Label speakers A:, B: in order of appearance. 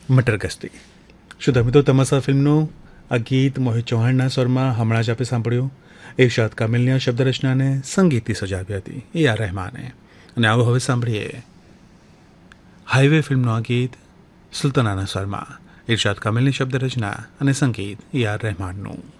A: મટર ગશ્તી. શું તમે તો તમાશા ફિલ્મનું આ ગીત મોહિત ચૌહાણના સ્વરમાં હમણાં જ આપણે સાંભળ્યું. ઇરશાદ કામિલની આ શબ્દ રચનાને સંગીતથી સજાવી હતી A.R. રહેમાને. અને આવો હવે સાંભળીએ હાઈવે ફિલ્મનું આ ગીત સુલ્તાનાના સ્વરમાં ઇરશાદ કામિલની શબ્દ રચના અને સંગીત A.R. રહેમાનનું.